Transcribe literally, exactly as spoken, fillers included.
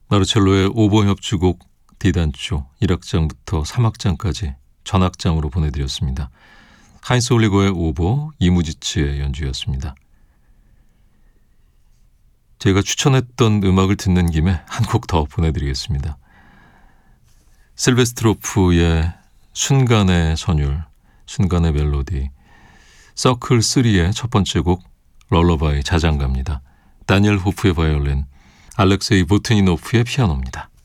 마르첼로의 오보 협주곡 D단조 일 악장부터 삼 악장까지 전악장으로 보내드렸습니다. 하인스 올리거의 오보, 이무지츠의 연주였습니다. 제가 추천했던 음악을 듣는 김에 한 곡 더 보내드리겠습니다. 실베스트로프의 순간의 선율, 순간의 멜로디, 서클 쓰리의 첫 번째 곡 럴러바이 자장가입니다. 다니엘 호프의 바이올린, 알렉세이 보트니노프의 피아노입니다.